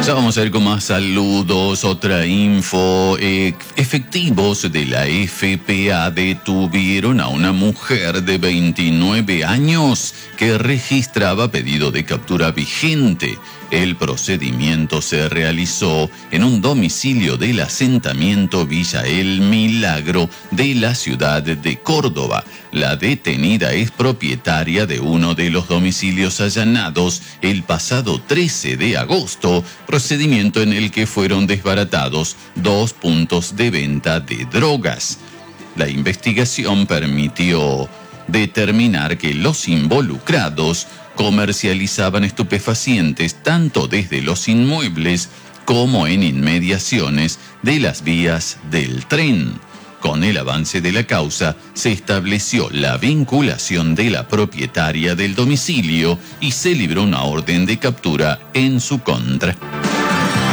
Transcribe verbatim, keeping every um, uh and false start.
Ya vamos a ir con más saludos, otra info. Eh, efectivos de la F P A detuvieron a una mujer de veintinueve años que registraba pedido de captura vigente. El procedimiento se realizó en un domicilio del asentamiento Villa El Milagro de la ciudad de Córdoba. La detenida es propietaria de uno de los domicilios allanados el pasado trece de agosto, procedimiento en el que fueron desbaratados dos puntos de venta de drogas. La investigación permitió determinar que los involucrados comercializaban estupefacientes tanto desde los inmuebles como en inmediaciones de las vías del tren. Con el avance de la causa, se estableció la vinculación de la propietaria del domicilio y se libró una orden de captura en su contra.